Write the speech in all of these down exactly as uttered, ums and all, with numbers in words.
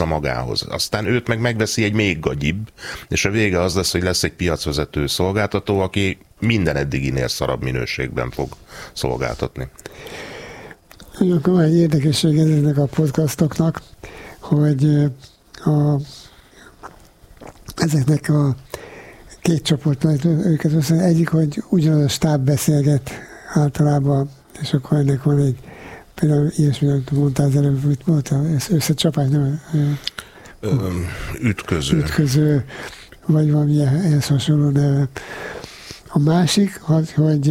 magához. Aztán őt meg megveszi egy még gagyibb, és a vége az lesz, hogy lesz egy piacvezető szolgáltató, aki minden eddiginél szarabb minőségben fog szolgáltatni. Akkor van egy érdekesség ezeknek a podcastoknak, hogy a, ezeknek a két csoportnak őket össze, egyik, hogy ugyanaz a stáb beszélget általában, és akkor ennek van egy, például ilyesmi, amit mondtál az előbb, hogy volt összecsapás, nem? Ütköző. Ütköző, vagy valami ehhez hasonló neve. A másik, hogy, hogy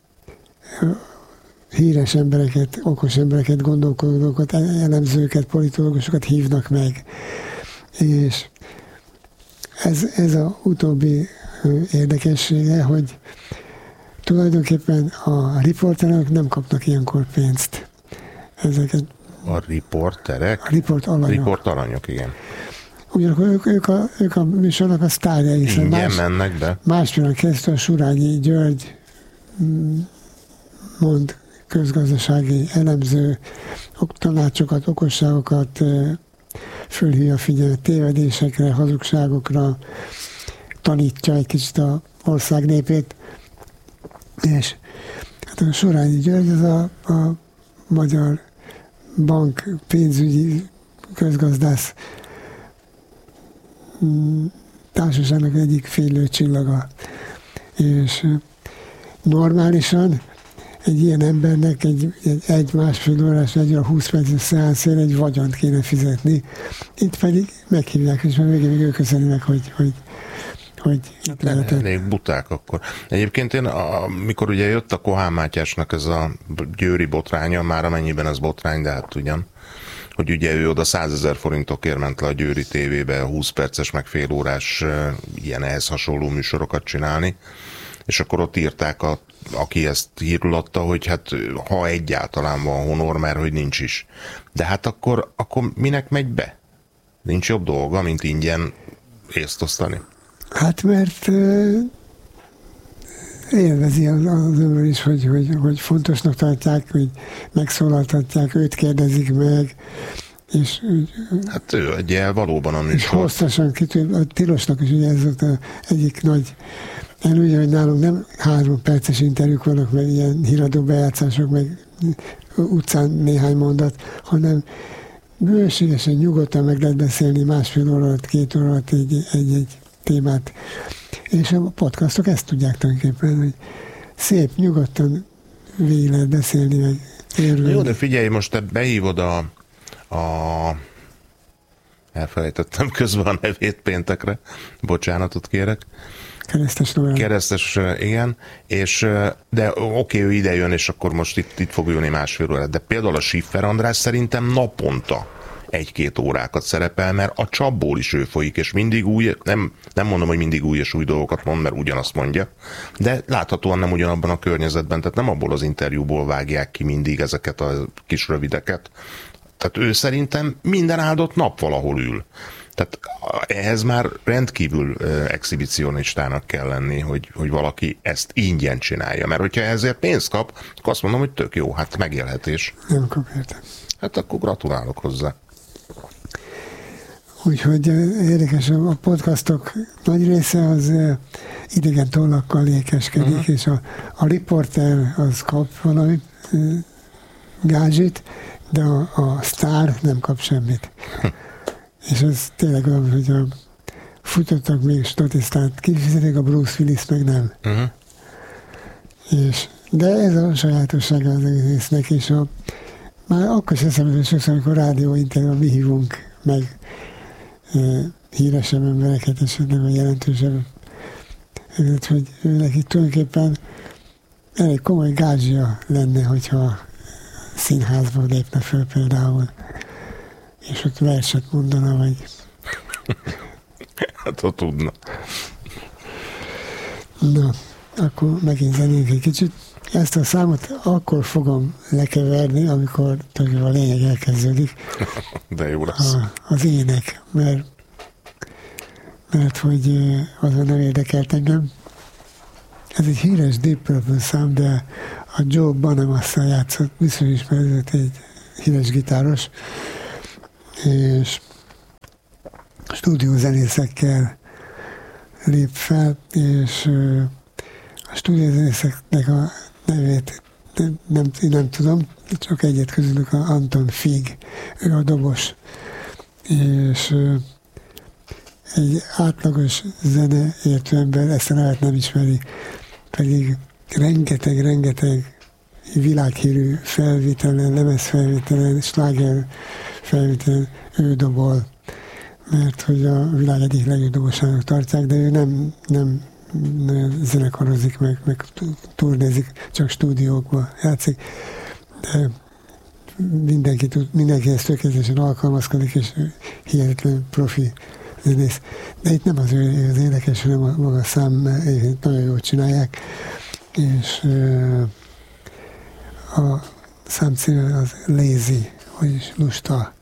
híres embereket, okos embereket, gondolkodókat, elemzőket, politológusokat hívnak meg. És ez, ez a utóbbi érdekessége, hogy tulajdonképpen a riporterek nem kapnak ilyenkor pénzt. Ezeket a riporterek? A riport alanyok. Riport alanyok, igen. Ugyanakkor ők, ők, a, ők a műsornak a sztárjai. Ingyen más, mennek be. Másfél kezdve a Surányi György mond közgazdasági elemző tanácsokat, okosságokat, fölhívja figyelmet tévedésekre, hazugságokra, tanítja egy kicsit az ország népét. És hát a Surányi György az a, a magyar bank pénzügyi közgazdász társaságnak egyik fénylő csillaga. És normálisan egy ilyen embernek egy, egy, egy másfél órás, egy a húsz perces szeánszért egy vagyont kéne fizetni. Itt pedig meghívják, és már végén még ők köszönnek, hogy, hogy, hogy itt hát elég buták akkor. Egyébként én, amikor ugye jött a Kohán Mátyásnak ez a győri botránya, már amennyiben ez botrány, de hát ugyan, hogy ugye ő oda százezer forintokért ment le a Győri tévébe húsz perces, meg fél órás ilyen ehhez hasonló műsorokat csinálni, és akkor ott írták, a, aki ezt hírulatta, hogy hát ha egyáltalán van honor, mert hogy nincs is. De hát akkor, akkor minek megy be? Nincs jobb dolga, mint ingyen részt osztani? Hát mert uh, élvezi az, az ember is, hogy, hogy, hogy fontosnak tartják, hogy megszólaltatják, őt kérdezik meg, és hát ő adja valóban a műsor. Hosszasan kitűnt, a Tilosnak is ugye ez volt az egyik nagy előnye, hogy nálunk nem három perces interjúk vannak, meg ilyen híradó bejátszások, meg utcán néhány mondat, hanem bőségesen, nyugodtan meg lehet beszélni másfél óra alatt, két óra alatt egy-egy témát. És a podcastok ezt tudják tulajdonképpen, hogy szép, nyugodtan végig lehet beszélni, meg érvelni. Jó, de figyelj, most te behívod a, a elfelejtettem közben a nevét péntekre, bocsánatot kérek. Keresztes Noel. Keresztes, igen, és de oké, ő ide jön, és akkor most itt, itt fog ülni másfél órát, de például a Schiffer András szerintem naponta egy-két órákat szerepel, mert a csapból is ő folyik, és mindig új, nem, nem mondom, hogy mindig új és új dolgokat mond, mert ugyanazt mondja, de láthatóan nem ugyanabban a környezetben, tehát nem abból az interjúból vágják ki mindig ezeket a kis rövideket. Tehát ő szerintem minden áldott nap valahol ül. Tehát ehhez már rendkívül exhibicionistának kell lenni, hogy, hogy valaki ezt ingyen csinálja. Mert hogyha ezért pénzt kap, akkor azt mondom, hogy tök jó, hát megélhetés. Nem kap érte. Hát akkor gratulálok hozzá. Úgyhogy érdekes, a podcastok nagy része az idegen tollakkal lékeskedik, uh-huh. és a, a riporter az kap valami gázsit, de a, a sztár nem kap semmit. És ez tényleg olyan, hogy a futottak még statisztát kifizetik, a Bruce Willis meg nem. Uh-huh. És, de ez a sajátossága az egésznek, és a, már akkor sem szemben sokszor, amikor rádióinterjúban mi hívunk meg e, híresebb embereket, esetleg a jelentősebb. Ezért, hogy őnek itt tulajdonképpen elég komoly gázsia lenne, hogyha színházba lépne föl például, és ott verset mondana, vagy... Hát, ha tudna. Na, akkor megint zenénk egy kicsit. Ezt a számot akkor fogom lekeverni, amikor a lényeg elkezdődik. De jó lesz. A, az ének, mert, mert hogy azon nem érdekelt engem. Ez egy híres Deep Purple szám, de a Joe Bonamassal játszott, biztos ismerőt, egy híres gitáros, és stúdiózenészekkel lép fel, és a stúdiózenészeknek a nevét nem, nem, nem tudom, csak egyet közülük, a Anton Fig, ő a dobos, és egy átlagos zeneértő ember ezt a nevet nem ismeri, pedig rengeteg-rengeteg világhírű felvételen, lemezfelvételen, sláger felvételen ő dobol, mert hogy a világ egyik legjobb dobosának tartják, de ő nem, nem zenekarozik meg, meg turnézik, csak stúdiókba játszik, de mindenki, mindenki ezt tökéletesen alkalmazkodik, és hihetetlen profi zenész. De itt nem az ő az énekes, hanem a maga szám, nagyon jól csinálják, és a szám címe az lazy, vagyis lusta.